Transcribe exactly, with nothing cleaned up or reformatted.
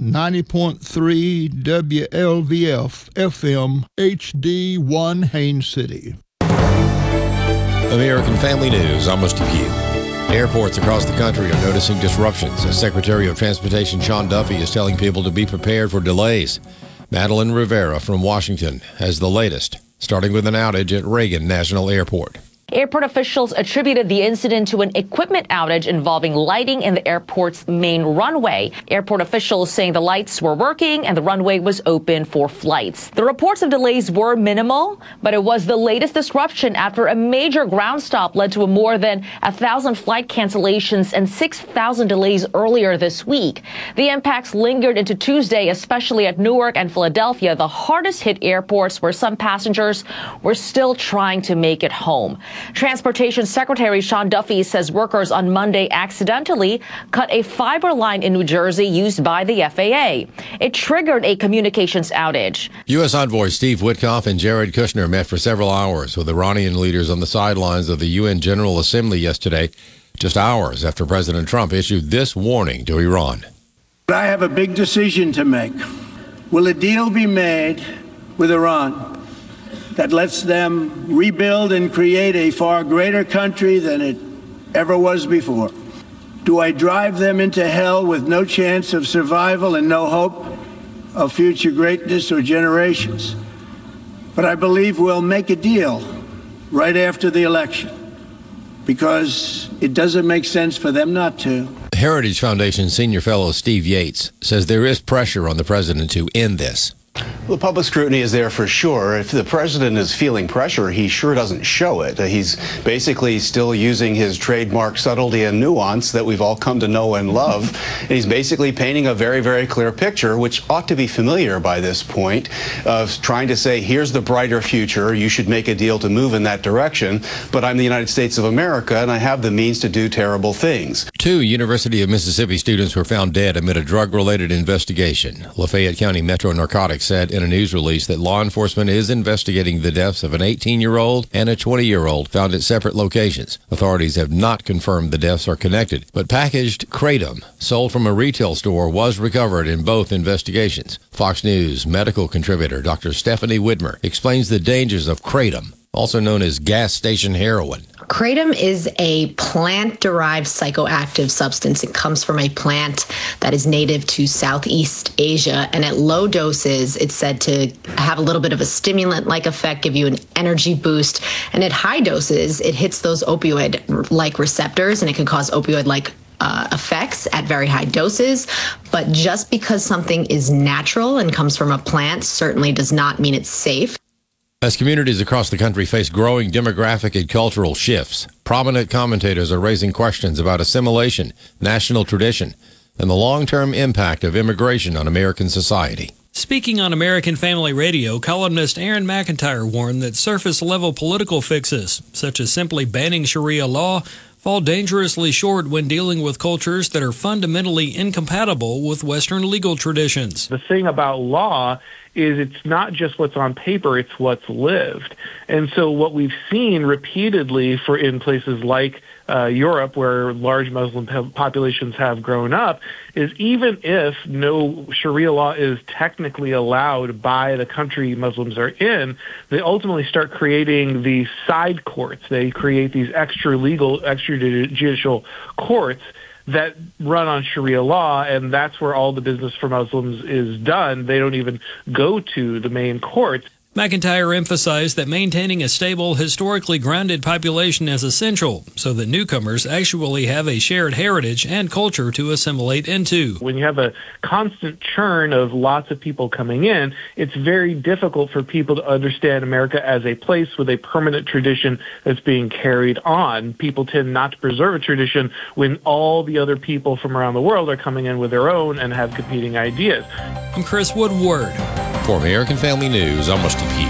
ninety point three W L V F F M H D one Haines City. American Family News, I'm Steve Pugh. Airports across the country are noticing disruptions as Secretary of Transportation Sean Duffy is telling people to be prepared for delays. Madeline Rivera from Washington has the latest, starting with an outage at Reagan National Airport. Airport officials attributed the incident to an equipment outage involving lighting in the airport's main runway. Airport officials saying the lights were working and the runway was open for flights. The reports of delays were minimal, but it was the latest disruption after a major ground stop led to more than one thousand flight cancellations and six thousand delays earlier this week. The impacts lingered into Tuesday, especially at Newark and Philadelphia, the hardest hit airports where some passengers were still trying to make it home. Transportation Secretary Sean Duffy says workers on Monday accidentally cut a fiber line in New Jersey used by the F A A. It triggered a communications outage. U S Envoy Steve Witkoff and Jared Kushner met for several hours with Iranian leaders on the sidelines of the U N General Assembly yesterday, just hours after President Trump issued this warning to Iran. I have a big decision to make. Will a deal be made with Iran that lets them rebuild and create a far greater country than it ever was before? Do I drive them into hell with no chance of survival and no hope of future greatness or generations? But I believe we'll make a deal right after the election, because it doesn't make sense for them not to. Heritage Foundation senior fellow Steve Yates says there is pressure on the president to end this. Well, the public scrutiny is there for sure. If the president is feeling pressure, he sure doesn't show it. He's basically still using his trademark subtlety and nuance that we've all come to know and love. And he's basically painting a very, very clear picture, which ought to be familiar by this point, of trying to say, here's the brighter future. You should make a deal to move in that direction. But I'm the United States of America, and I have the means to do terrible things. Two University of Mississippi students were found dead amid a drug-related investigation. Lafayette County Metro Narcotics said in a news release that law enforcement is investigating the deaths of an eighteen-year-old and a twenty-year-old found at separate locations. Authorities have not confirmed the deaths are connected, but packaged kratom sold from a retail store was recovered in both investigations. Fox News medical contributor Doctor Stephanie Widmer explains the dangers of kratom, also known as gas station heroin. Kratom is a plant-derived psychoactive substance. It comes from a plant that is native to Southeast Asia, and at low doses, it's said to have a little bit of a stimulant-like effect, give you an energy boost, and at high doses, it hits those opioid-like receptors, and it can cause opioid-like Uh, effects at very high doses. But just because something is natural and comes from a plant certainly does not mean it's safe. As communities across the country face growing demographic and cultural shifts, prominent commentators are raising questions about assimilation, national tradition, and the long-term impact of immigration on American society. Speaking on American Family Radio, columnist Aaron McIntyre warned that surface-level political fixes, such as simply banning Sharia law, fall dangerously short when dealing with cultures that are fundamentally incompatible with Western legal traditions. The thing about law is it's not just what's on paper, it's what's lived. And so what we've seen repeatedly for in places like uh, Europe, where large Muslim po- populations have grown up, is even if no Sharia law is technically allowed by the country Muslims are in, they ultimately start creating these side courts. They create these extra legal, extrajudicial courts that run on Sharia law, and that's where all the business for Muslims is done. They don't even go to the main courts. McIntyre emphasized that maintaining a stable, historically grounded population is essential so that newcomers actually have a shared heritage and culture to assimilate into. When you have a constant churn of lots of people coming in, it's very difficult for people to understand America as a place with a permanent tradition that's being carried on. People tend not to preserve a tradition when all the other people from around the world are coming in with their own and have competing ideas. I'm Chris Woodward. For American Family News, I'm Steve Pugh.